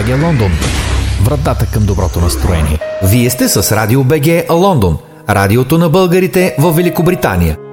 БГ Лондон. Вратата към доброто настроение. Вие сте с Радио БГ Лондон, радиото на българите в Великобритания.